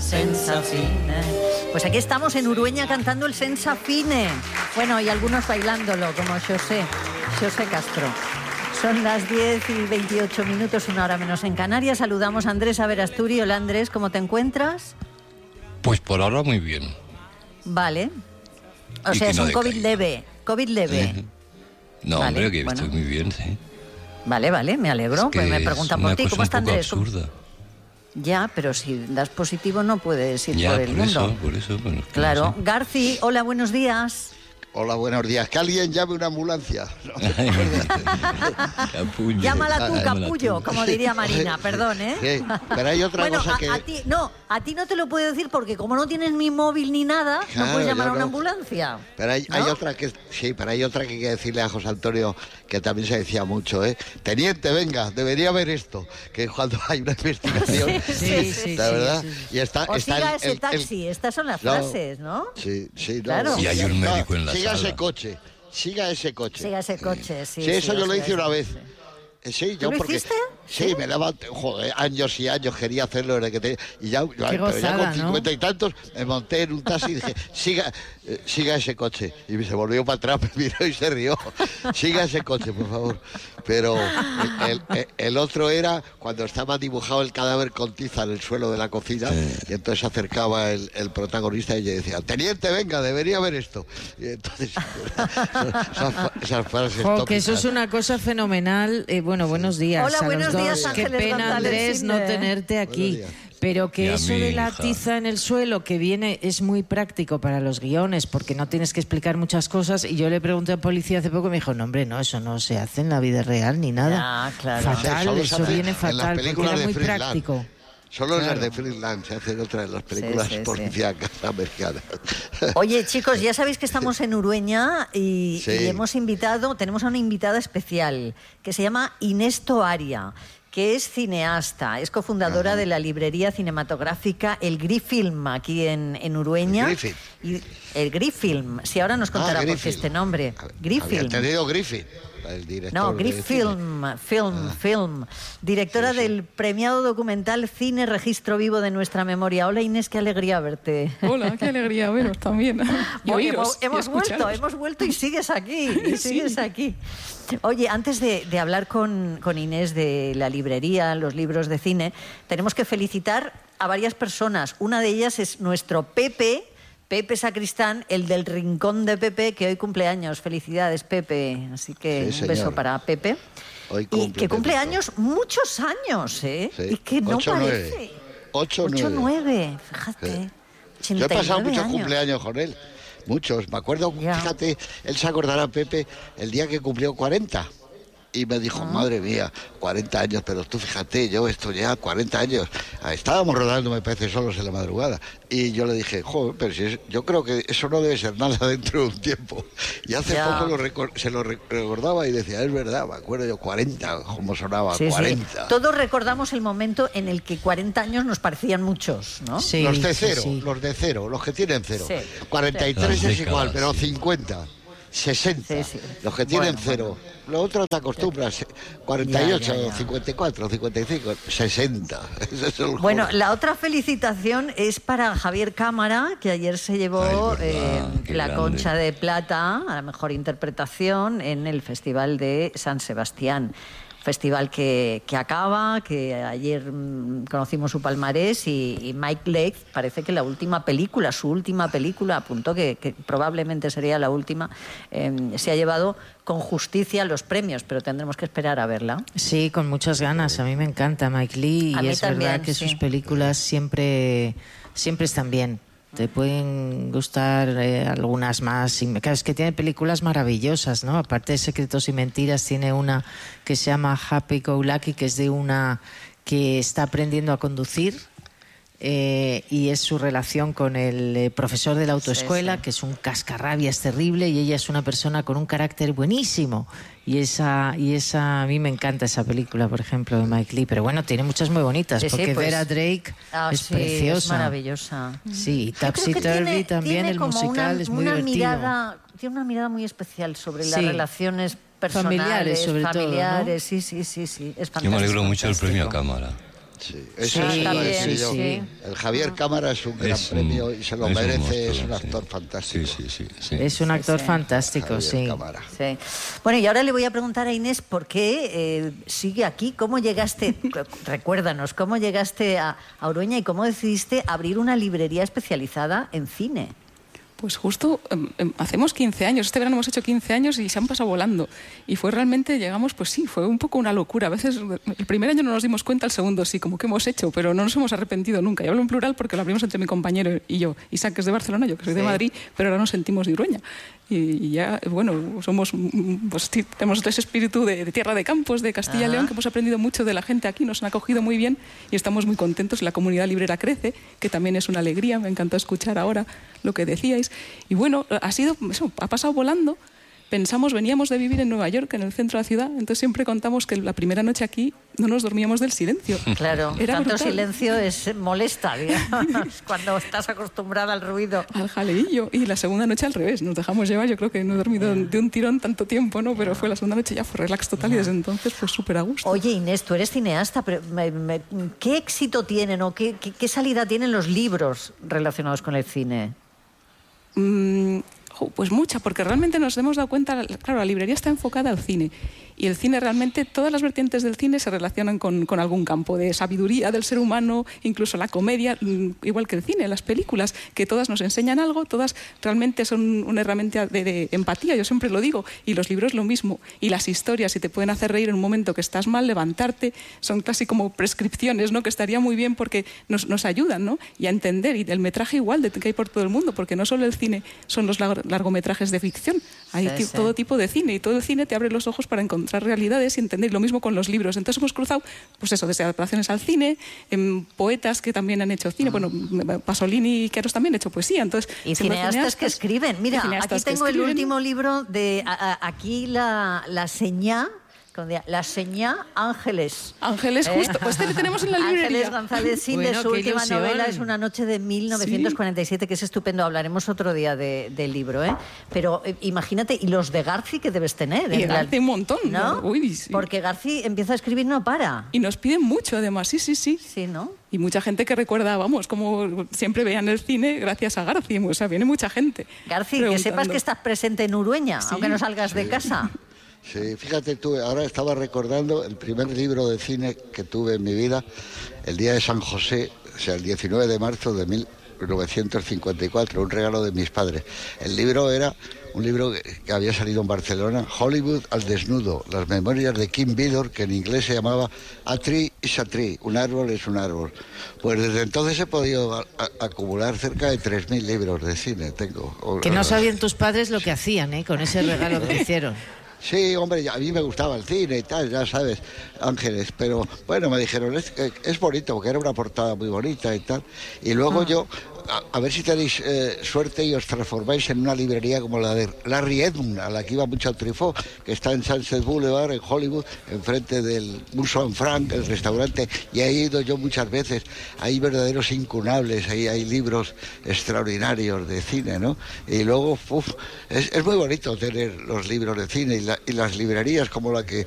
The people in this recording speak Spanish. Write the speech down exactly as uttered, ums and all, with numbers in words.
senza fine. Pues aquí estamos en Urueña cantando el Senza Fine. Bueno, y algunos bailándolo, como José, José Castro. Son las diez y veintiocho minutos, una hora menos en Canarias. Saludamos a Andrés Averasturi. Hola Andrés, ¿cómo te encuentras? Pues por ahora muy bien. Vale. O Y sea, que es no un COVID decaiga. leve. COVID leve. Eh, No, Vale, hombre, que bueno. estoy muy bien, sí. Vale, vale, me alegro. Es que Pues me preguntan es por una ti. cosa ¿Cómo un está poco Andrés? ¿Cómo- absurda. Ya, pero si das positivo no puedes ir Ya, por el por mundo. eso, por eso. Bueno, es que Claro. no sé. Garci, hola, buenos días. Hola, buenos días. Que alguien llame una ambulancia. Capullo. Llámala tú, Llámala capullo, tú. como diría Marina, perdón, ¿eh? Sí, pero hay otra bueno, cosa a, que... a ti, no, a ti no te lo puedo decir porque como no tienes mi móvil ni nada, no Claro, puedes llamar yo a una no. ambulancia. Pero hay, ¿no? hay otra que... Sí, pero hay otra que hay que decirle a José Antonio, que también se decía mucho, ¿eh? Teniente, venga, debería ver esto. Que cuando hay una investigación... Sí, sí, la sí, verdad, sí, sí. y está... O está siga el- ese el- taxi, el- estas son las No. frases, ¿no? Sí, sí, no. Claro. Y hay un No, médico en la siga sala. ese coche, siga ese coche. Siga ese coche, sí. Sí, eso sí, yo lo siga hice ese una vez. coche. Eh, Sí, yo ¿Tú lo porque... hiciste? Sí, ¿Sí? me daba, joder, años y años quería hacerlo desde que te, y ya, pero ya gozada, con cincuenta y tantos me monté en un taxi y dije, siga, eh, siga ese coche. Y se volvió para atrás, me miró y se rió. Siga ese coche, por favor. Pero el, el- el otro era cuando estaba dibujado el cadáver con tiza en el suelo de la cocina, y entonces se acercaba el, el protagonista y yo decía, teniente, venga, debería ver esto. Y entonces, esas, esas frases Jo, que eso tópicas. es una cosa fenomenal. Eh, bueno, buenos días. Hola, a buenos los dos. días, Qué Ángeles pena, González Andrés, no Sinde. tenerte aquí. Buenos días. Pero que Y a eso mí, de la hija. tiza en el suelo que viene es muy práctico para los guiones porque no tienes que explicar muchas cosas. Y yo le pregunté a policía hace poco y me dijo, no, hombre, no, eso no se hace en la vida real ni nada. Ya, claro. Fatal, Sí, solo se eso hace viene en las fatal porque películas era de muy Friedland. práctico. Solo en las Claro. de Freeland se hacen otras de las películas sí, sí. policíacas americanas. Oye, chicos, ya sabéis que estamos en Urueña y, Sí. y hemos invitado, tenemos a una invitada especial que se llama Inés Toaria, que es cineasta, es cofundadora de la librería cinematográfica El Grifilm aquí en, en Urueña. El Griffith. Y el Grifilm, si ahora nos contará Ah, por qué Griffith. este nombre. Había Grifilm. entendido Griffith, el director. No, de Grifilm, film, film. Directora Sí, sí. del premiado documental Cine Registro Vivo de Nuestra Memoria. Hola Inés, qué alegría verte. Hola, qué alegría veros también. Y Oye, oíros hemos y hemos vuelto, escucharos. hemos vuelto y sigues aquí, y Sí. sigues aquí. Oye, antes de, de hablar con, con Inés de la librería, los libros de cine, tenemos que felicitar a varias personas. Una de ellas es nuestro Pepe, Pepe Sacristán, el del Rincón de Pepe, que hoy cumple años. Felicidades, Pepe. Así que Sí, un señor. beso para Pepe. Hoy Y cumple que cumple Pepe. años, muchos años, ¿eh? Sí. Y que no Ocho, parece. nueve. Ocho, Ocho, nueve. nueve, fíjate. Sí. Yo he pasado muchos años. cumpleaños con él. Muchos. Me acuerdo, Ya. fíjate, él se acordará, Pepe, el día que cumplió cuarenta. Y me dijo, Ah. madre mía, cuarenta años, pero tú fíjate, yo esto ya, cuarenta años. Ah, Estábamos rodando, me parece, solos en la madrugada. Y yo le dije, joder, pero si es- yo creo que eso no debe ser nada dentro de un tiempo. Y hace Ya. poco lo recor- se lo re- recordaba y decía, es verdad, me acuerdo yo, cuarenta, como sonaba, Sí, sí. cuarenta. Todos recordamos el momento en el que cuarenta años nos parecían muchos, ¿no? Sí, Los de sí, cero, sí. los de cero, los que tienen cero. Sí. cuarenta y Las tres es décadas, igual, pero sí. cincuenta, sesenta. Sí, sí. Los que tienen Bueno, cero. Los otros te acostumbras. cuarenta y ocho, Ya, ya, ya. cincuenta y cuatro, cincuenta y cinco, sesenta. Ese es el Bueno, joven. la otra felicitación es para Javier Cámara, que ayer se llevó Ay, es verdad, eh, qué la grande. Concha de Plata a la mejor interpretación en el Festival de San Sebastián. Festival que, que acaba, que ayer mm, conocimos su palmarés y, y Mike Leigh parece que la última película, su última película, apuntó que, que probablemente sería la última, eh, se ha llevado con justicia los premios, pero tendremos que esperar a verla. Sí, con muchas ganas. A mí me encanta Mike Lee A y mí es también, verdad que sí. sus películas siempre, siempre están bien. Te pueden gustar eh, algunas más. Y, claro, es que tiene películas maravillosas, ¿no? Aparte de Secretos y Mentiras, tiene una que se llama Happy Go Lucky, que es de una que está aprendiendo a conducir. Eh, y es su relación con el eh, profesor de la autoescuela, Sí, sí. que es un cascarrabias terrible, y ella es una persona con un carácter buenísimo. Y esa, y esa a mí me encanta esa película, por ejemplo, de Mike Lee. Pero bueno, tiene muchas muy bonitas, Sí, sí, porque pues- Vera Drake Ah, es sí, preciosa. es maravillosa. Sí, Yo creo Topsy que Turvy tiene- también, tiene el como musical una, es muy una divertido. mirada, tiene una mirada muy especial sobre las Sí. relaciones personales, Familiares, sobre todo, ¿no? familiares, sí, sí, sí, sí, es Yo me alegro fantástico, mucho del premio a fantástico. Cámara. Sí, eso Sí, es lo que también, yo. sí. El Javier Cámara es un gran Es un- premio y se lo es un merece, monstruo, es un sí. actor fantástico. Sí, sí, sí. sí. Es un actor sí. fantástico, Javier sí. Cámara. Sí. Bueno, y ahora le voy a preguntar a Inés por qué eh, sigue aquí. ¿Cómo llegaste? Recuérdanos, ¿cómo llegaste a, a Urueña y cómo decidiste abrir una librería especializada en cine? Pues justo em, em, hacemos quince años, este verano hemos hecho quince años y se han pasado volando. Y fue realmente, llegamos, pues sí, fue un poco una locura. A veces el primer año no nos dimos cuenta, el segundo sí, como que hemos hecho, pero no nos hemos arrepentido nunca. Y hablo en plural porque lo abrimos entre mi compañero y yo. Isaac es de Barcelona, yo que soy de Sí. Madrid, pero ahora nos sentimos de Urueña. Y, y ya, bueno, somos, mm, pues sí, tenemos ese espíritu de, de tierra de campos, de Castilla y Ajá. León, que hemos aprendido mucho de la gente aquí, nos han acogido muy bien y estamos muy contentos. La comunidad librera crece, que también es una alegría, me encantó escuchar ahora lo que decíais. Y bueno, ha sido, eso, ha pasado volando. Pensamos, veníamos de vivir en Nueva York, en el centro de la ciudad, entonces siempre contamos que la primera noche aquí no nos dormíamos del silencio. Claro, Era tanto brutal. silencio es molesta, digamos, cuando estás acostumbrada al ruido. Al jaleillo. Y la segunda noche al revés, nos dejamos llevar. Yo creo que no he dormido de un tirón tanto tiempo, ¿no? Pero fue la segunda noche, ya fue relax total y desde entonces pues súper a gusto. Oye, Inés, tú eres cineasta, pero me- me- ¿qué éxito tienen o qué, qué- qué salida tienen los libros relacionados con el cine? Mm, jo, pues mucha, porque realmente nos hemos dado cuenta, claro, la librería está enfocada al cine y el cine realmente, todas las vertientes del cine se relacionan con, con algún campo de sabiduría del ser humano, incluso la comedia, mm, igual que el cine, las películas, que todas nos enseñan algo, todas realmente son una herramienta de, de empatía, yo siempre lo digo, y los libros lo mismo, y las historias, si te pueden hacer reír en un momento que estás mal, levantarte, son casi como prescripciones, ¿no? Que estaría muy bien porque nos, nos ayudan, ¿no? Y a entender, y el metraje igual de, que hay por todo el mundo, porque no solo el cine son los lar- largometrajes de ficción, hay Sí, ti- sí. todo tipo de cine, y todo el cine te abre los ojos para encontrar realidades y entender, y lo mismo con los libros. Entonces hemos cruzado, pues eso, desde adaptaciones al cine, en poetas que también han hecho cine, bueno, Pasolini y Queros también han hecho poesía, entonces... Y siendo cineastas que escriben. Mira, y cineastas aquí que tengo el escriben. último libro de a- a- aquí la, la señá, con de- la señá Ángeles. Ángeles, ¿Eh? justo, pues te tenemos en la Ángeles librería. González Sin, Bueno, de su qué última ilusión. novela es Una noche de mil novecientos cuarenta y siete, que es estupendo. Hablaremos otro día de- del libro, ¿eh? Pero eh, imagínate, y los de Garci que debes tener. Y en la- Garci un montón, ¿no? uy, sí. Porque Garci empieza a escribir y no para. Y nos piden mucho, además, sí, sí, sí. Sí, ¿no? Y mucha gente que recuerda, vamos, como siempre veían el cine gracias a Garci, o sea, viene mucha gente. Garci, que preguntando. sepas que estás presente en Urueña, Sí. aunque no salgas de casa. Sí, fíjate tú, ahora estaba recordando el primer libro de cine que tuve en mi vida, el día de San José, o sea, el diecinueve de marzo de mil novecientos cincuenta y cuatro, un regalo de mis padres. El libro era un libro que, que había salido en Barcelona, Hollywood al desnudo, las memorias de Kim Vidor, que en inglés se llamaba A Tree is a Tree, un árbol es un árbol. Pues desde entonces he podido a- a- acumular cerca de tres mil libros de cine, tengo. Que no sabían tus padres lo que hacían, ¿eh? Con ese regalo que te hicieron. Sí, hombre, ya- a mí me gustaba el cine y tal, ya sabes, Ángeles, pero bueno, me dijeron, es, eh, es bonito, porque era una portada muy bonita y tal. Y luego yo, a, a ver si tenéis eh, suerte y os transformáis en una librería como la de Larry Edmund, a la que iba mucho al Truffaut, que está en Sunset Boulevard, en Hollywood, enfrente del Musso Frank, el restaurante, y he ido yo muchas veces. Hay verdaderos incunables, ahí hay libros extraordinarios de cine, ¿no? Y luego, uf, es, es muy bonito tener los libros de cine y, la- y las librerías como la que